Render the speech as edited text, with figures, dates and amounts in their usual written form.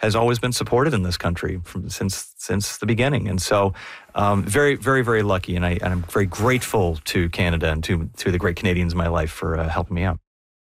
has always been supported in this country since the beginning. And so very, very, very lucky. And I'm very grateful to Canada and to the great Canadians in my life for helping me out.